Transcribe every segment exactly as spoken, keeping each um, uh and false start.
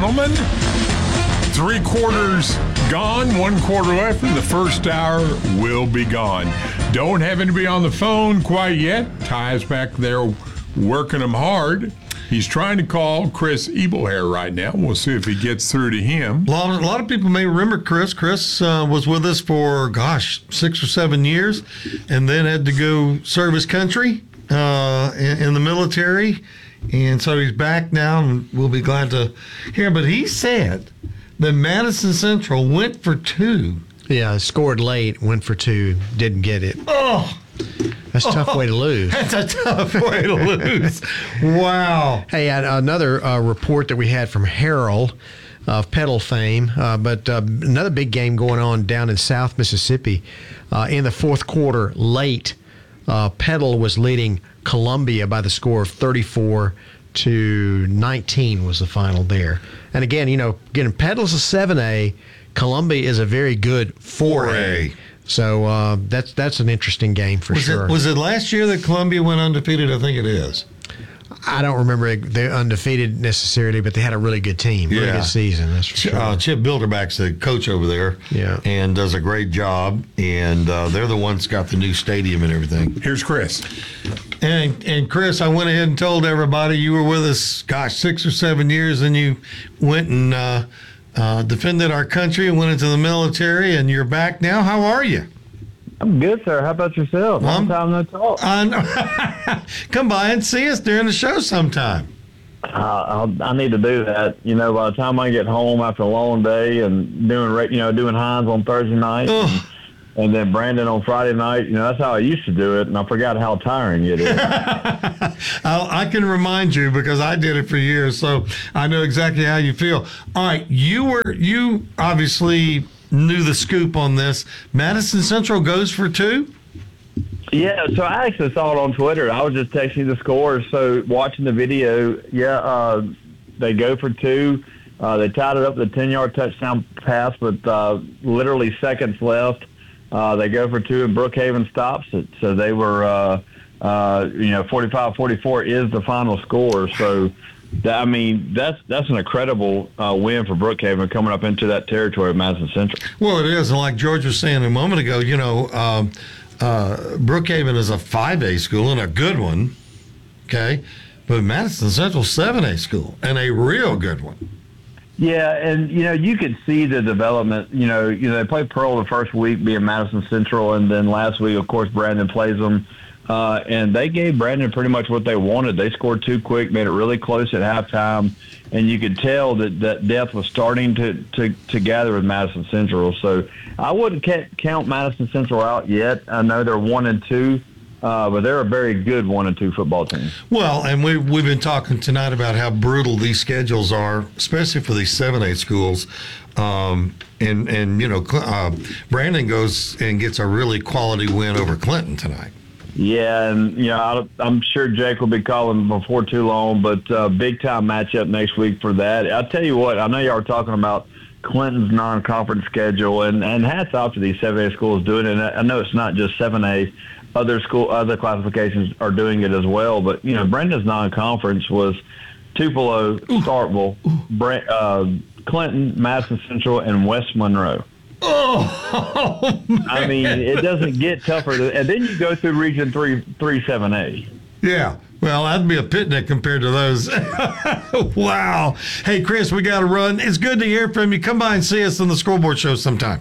gentlemen, three quarters gone, one quarter left, and the first hour will be gone. Don't have anybody on the phone quite yet. Ty's back there working them hard. He's trying to call Chris Ebelhair right now. We'll see if he gets through to him. A lot of, a lot of people may remember Chris. Chris uh, was with us for, gosh, six or seven years and then had to go serve his country uh, in, in the military. And so he's back now, and we'll be glad to hear him. But he said that Madison Central went for two. Yeah, scored late, went for two, didn't get it. Oh! That's a tough oh, way to lose. That's a tough way to lose. Wow. Hey, another uh, report that we had from Harrell of pedal fame, uh, but uh, another big game going on down in South Mississippi. Uh, in the fourth quarter, late, uh, Pedal was leading Columbia by the score of thirty-four to nineteen was the final there. And again, you know, getting Pedal's a seven A, Columbia is a very good four A. So uh, that's that's an interesting game for was sure. It, was it last year that Columbia went undefeated? I think it is. I don't remember they're undefeated necessarily, but they had a really good team, really yeah. good season. That's for sure. Uh, Chip Bilderback's the coach over there, yeah, and does a great job. And uh, they're the ones got the new stadium and everything. Here's Chris. And and Chris, I went ahead and told everybody you were with us, gosh, six or seven years, and you went and uh, uh, defended our country and went into the military, and you're back now. How are you? I'm good, sir. How about yourself? Long I'm, time no talk. I Come by and see us during the show sometime. Uh, I'll, I need to do that. You know, by the time I get home after a long day and doing, you know, doing Hines on Thursday night, and, and then Brandon on Friday night, you know, that's how I used to do it, and I forgot how tiring it is. I'll, I can remind you because I did it for years, so I know exactly how you feel. All right, you were you obviously knew the scoop on this. Madison Central goes for two? Yeah, so I actually saw it on Twitter. I was just texting the scores. So watching the video, yeah, uh, they go for two. Uh, they tied it up with a ten-yard touchdown pass with uh, literally seconds left. Uh, they go for two, and Brookhaven stops it. So they were, uh, uh, you know, forty-five forty-four is the final score. So, that, I mean, that's that's an incredible uh, win for Brookhaven coming up into that territory of Madison Central. Well, it is. And like George was saying a moment ago, you know, um, uh, Brookhaven is a five A school and a good one, okay? But Madison Central's seven A school and a real good one. Yeah, and, you know, you could see the development. You know, you know they played Pearl the first week being Madison Central, and then last week, of course, Brandon plays them. Uh, and they gave Brandon pretty much what they wanted. They scored too quick, made it really close at halftime, and you could tell that, that depth was starting to, to, to gather with Madison Central. So I wouldn't count Madison Central out yet. I know they're one and two, uh, but they're a very good one and two football team. Well, and we, we've been talking tonight about how brutal these schedules are, especially for these seven A schools. Um, and, and, you know, uh, Brandon goes and gets a really quality win over Clinton tonight. Yeah, and, you know, I'm sure Jake will be calling before too long, but uh, big-time matchup next week for that. I'll tell you what, I know y'all were talking about Clinton's non-conference schedule, and, and hats off to these seven A schools doing it. And I know it's not just seven A. Other school, other classifications are doing it as well. But, you know, Brenda's non-conference was Tupelo, Starkville, Brent, uh, Clinton, Madison Central, and West Monroe. Oh, I mean, it doesn't get tougher. To, and then you go through Region three, three seven A. Yeah. Well, that'd be a picnic compared to those. Wow. Hey, Chris, we got to run. It's good to hear from you. Come by and see us on the Scoreboard Show sometime.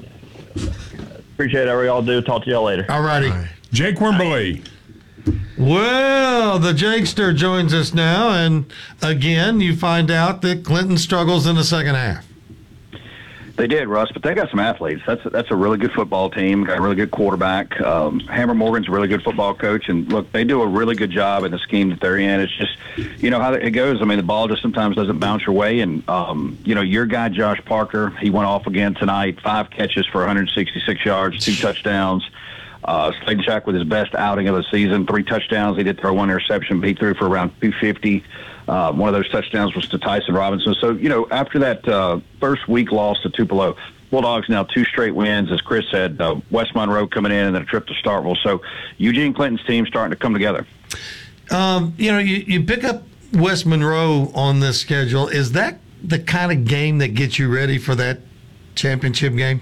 Appreciate it. Y'all do. Talk to y'all later. All righty. Right. Jake Wimberly. Well, the Jakester joins us now, and again, you find out that Clinton struggles in the second half. They did, Russ, but they got some athletes. That's a, that's a really good football team. Got a really good quarterback. Um, Hammer Morgan's a really good football coach, and look, they do a really good job in the scheme that they're in. It's just, you know how it goes. I mean, the ball just sometimes doesn't bounce your way, and um, you know your guy Josh Parker, he went off again tonight. Five catches for one hundred sixty-six yards, two touchdowns. Uh, Slayton with his best outing of the season, three touchdowns. He did throw one interception, but he threw for around two fifty. Uh, one of those touchdowns was to Tyson Robinson. So, you know, after that uh, first week loss to Tupelo, Bulldogs now two straight wins, as Chris said, uh, West Monroe coming in and then a trip to Starkville. So Eugene Clinton's team starting to come together. Um, you know, you, you pick up West Monroe on this schedule. Is that the kind of game that gets you ready for that championship game?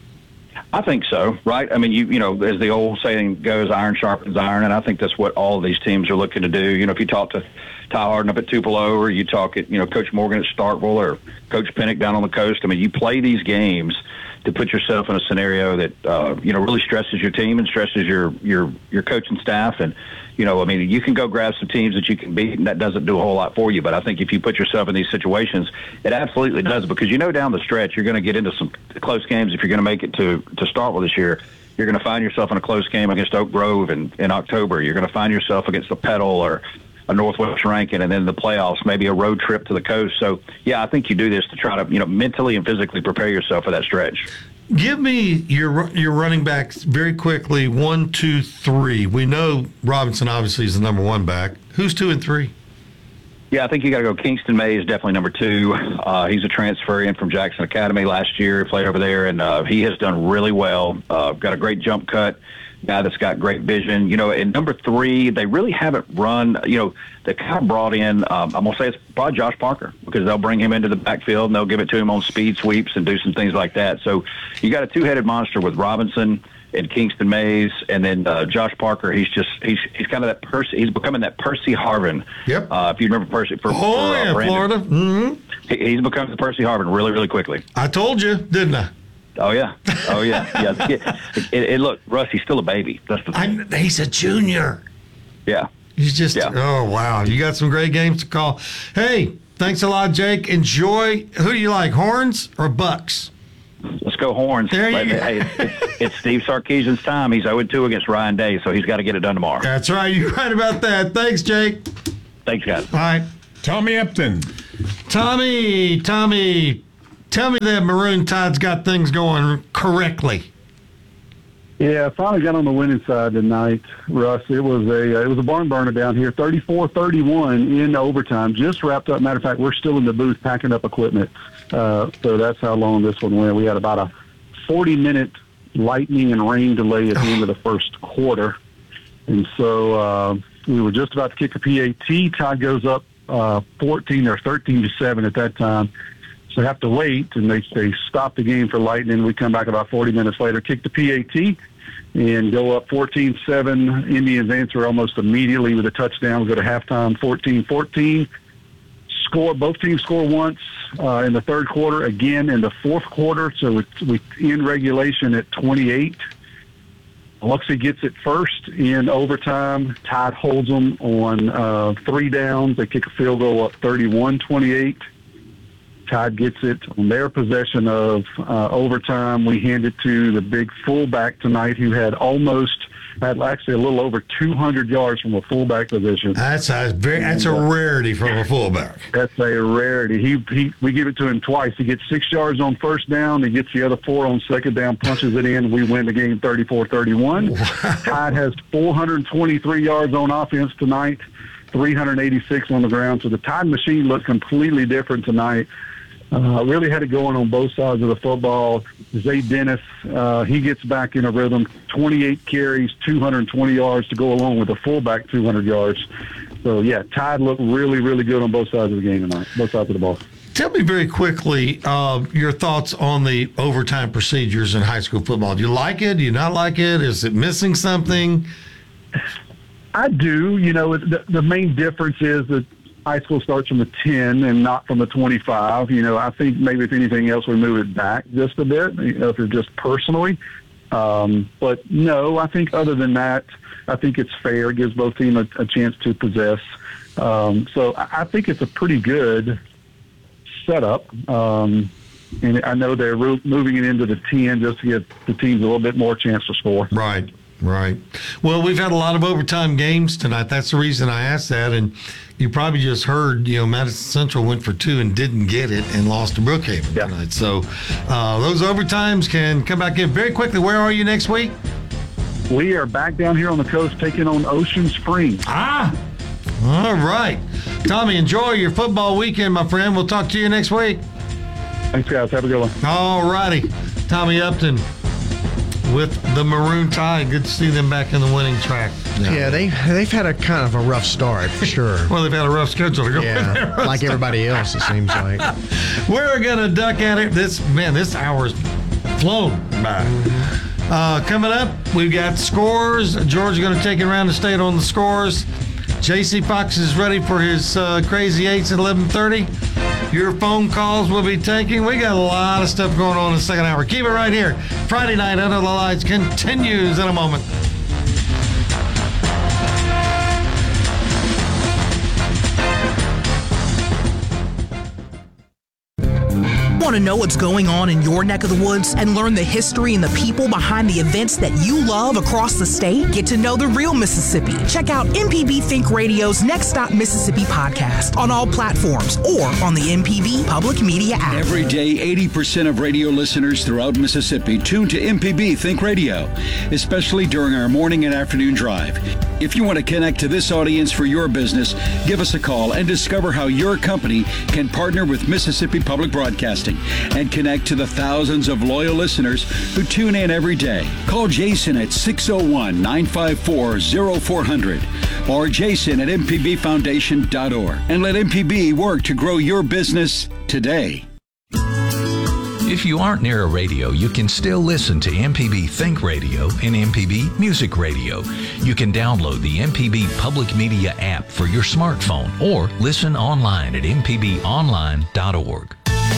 I think so, right? I mean, you you know, as the old saying goes, iron sharpens iron, and I think that's what all of these teams are looking to do. You know, if you talk to Ty Harden up at Tupelo, or you talk at, you know, Coach Morgan at Starkville, or Coach Pinnock down on the coast, I mean, you play these games to put yourself in a scenario that, uh, you know, really stresses your team and stresses your, your, your coaching staff. And, you know, I mean, you can go grab some teams that you can beat, and that doesn't do a whole lot for you. But I think if you put yourself in these situations, it absolutely does, because you know down the stretch you're going to get into some close games. If you're going to make it to, to start with this year, you're going to find yourself in a close game against Oak Grove in, in October. You're going to find yourself against the Petal or a Northwest Rankin, and then the playoffs, maybe a road trip to the coast. So, yeah, I think you do this to try to, you know, mentally and physically prepare yourself for that stretch. Give me your your running backs very quickly. One, two, three. We know Robinson obviously is the number one back. Who's two and three? Yeah, I think you got to go. Kingston May is definitely number two. Uh, he's a transfer in from Jackson Academy last year. He played over there, and uh, he has done really well. Uh, got a great jump cut. Guy that's got great vision. You know, and number three, they really haven't run, you know, they kind of brought in, um, I'm going to say it's probably Josh Parker, because they'll bring him into the backfield and they'll give it to him on speed sweeps and do some things like that. So you got a two-headed monster with Robinson and Kingston Mays, and then uh, Josh Parker. He's just, he's he's kind of that Percy, he's becoming that Percy Harvin. Yep. Uh, if you remember Percy. For, oh, for, uh, yeah, Brandon. Florida. Mm-hmm. He, he's become the Percy Harvin really, really quickly. I told you, didn't I? Oh, yeah. Oh, yeah. Yeah. It, it, it, look, Russ, he's still a baby. That's the thing. I'm, he's a junior. Yeah. He's just, Yeah. oh, wow. You got some great games to call. Hey, thanks a lot, Jake. Enjoy. Who do you like, Horns or Bucks? Let's go Horns. There you But, go. Hey, it's, it's Steve Sarkisian's time. He's oh and two against Ryan Day, so he's got to get it done tomorrow. That's right. You're right about that. Thanks, Jake. Thanks, guys. All right. Tommy Upton. Tommy, Tommy, tell me that Maroon Tide's got things going correctly. Yeah, I finally got on the winning side tonight, Russ. It was a it was a barn burner down here, thirty-four thirty-one in overtime. Just wrapped up. Matter of fact, we're still in the booth packing up equipment. Uh, so that's how long this one went. We had about a forty-minute lightning and rain delay at the end of the first quarter. And so uh, we were just about to kick a P A T. Tide goes up uh, fourteen or thirteen to seven at that time. So have to wait, and they they stop the game for lightning. We come back about forty minutes later, kick the P A T, and go up fourteen seven. Indians answer almost immediately with a touchdown. We go to halftime, fourteen fourteen. Score, both teams score once uh, in the third quarter, again in the fourth quarter. So we, we end regulation at twenty-eight. Biloxi gets it first in overtime. Tide holds them on uh, three downs. They kick a field goal up thirty-one twenty-eight. Tide gets it on their possession of uh, overtime. We hand it to the big fullback tonight, who had almost, had actually a little over two hundred yards from a fullback position. That's a very, that's a rarity from a fullback. That's a rarity. He, he, we give it to him twice. He gets six yards on first down. He gets the other four on second down, punches it in. We win the game thirty-four thirty-one. Wow. Tide has four hundred twenty-three yards on offense tonight, three hundred eighty-six on the ground. So the Tide machine looked completely different tonight. Uh, really had it going on both sides of the football. Zay Dennis, uh, he gets back in a rhythm. twenty-eight carries, two hundred twenty yards to go along with the fullback two hundred yards. So, yeah, Tide looked really, really good on both sides of the game tonight, both sides of the ball. Tell me very quickly uh, your thoughts on the overtime procedures in high school football. Do you like it? Do you not like it? Is it missing something? I do. You know, the, the main difference is that high school starts from the ten and not from the twenty-five. You know, I think maybe if anything else, we move it back just a bit, you know, if it's just personally. Um, but no, I think other than that, I think it's fair. It gives both teams a, a chance to possess. Um, so I, I think it's a pretty good setup. Um, and I know they're ro- moving it into the ten just to give the teams a little bit more chance to score. Right. Right. Well, we've had a lot of overtime games tonight. That's the reason I asked that. And you probably just heard, you know, Madison Central went for two and didn't get it and lost to Brookhaven yeah. tonight. So uh, those overtimes can come back in very quickly. Where are you next week? We are back down here on the coast taking on Ocean Springs. Ah, all right. Tommy, enjoy your football weekend, my friend. We'll talk to you next week. Thanks, guys. Have a good one. All righty. Tommy Upton with the Maroon Tide. Good to see them back in the winning track. Yeah, they, they've had a kind of a rough start, for sure. Well, they've had a rough schedule to go. Yeah, like everybody else, it seems like. We're going to duck at it. This, man, this hour's flown by. Uh, coming up, we've got scores. George is going to take it around the state on the scores. J C Fox is ready for his uh, Crazy Eights at eleven thirty. Your phone calls we'll be taking. We got a lot of stuff going on in the second hour. Keep it right here. Friday Night Under the Lights continues in a moment. Want to know what's going on in your neck of the woods and learn the history and the people behind the events that you love across the state? Get to know the real Mississippi. Check out M P B Think Radio's Next Stop Mississippi podcast on all platforms or on the M P B Public Media app. Every day, eighty percent of radio listeners throughout Mississippi tune to M P B Think Radio, especially during our morning and afternoon drive. If you want to connect to this audience for your business, give us a call and discover how your company can partner with Mississippi Public Broadcasting and connect to the thousands of loyal listeners who tune in every day. Call Jason at six oh one, nine five four, oh four hundred or jason at m p b foundation dot org and let M P B work to grow your business today. If you aren't near a radio, you can still listen to M P B Think Radio and M P B Music Radio. You can download the M P B Public Media app for your smartphone or listen online at m p b online dot org.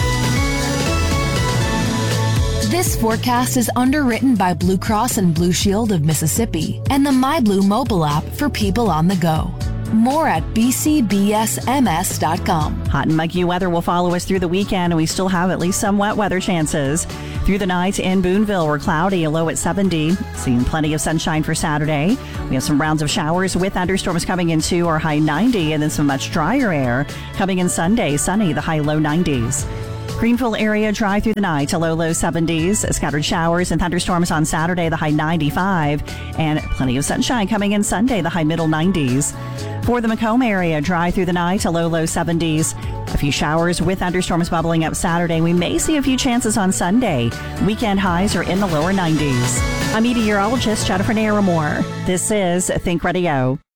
This forecast is underwritten by Blue Cross and Blue Shield of Mississippi and the MyBlue mobile app for people on the go. More at b c b s m s dot com. Hot and muggy weather will follow us through the weekend, and we still have at least some wet weather chances. Through the night in Boonville, we're cloudy, a low at seventy. Seeing plenty of sunshine for Saturday. We have some rounds of showers with thunderstorms coming into our high ninety, and then some much drier air coming in Sunday, sunny, the high low nineties. Greenville area dry through the night, a low low seventies. Scattered showers and thunderstorms on Saturday, the high ninety-five. And plenty of sunshine coming in Sunday, the high middle nineties. For the Macomb area, dry through the night, a low low seventies. A few showers with thunderstorms bubbling up Saturday. We may see a few chances on Sunday. Weekend highs are in the lower nineties. I'm meteorologist Jennifer Naramore. This is Think Radio.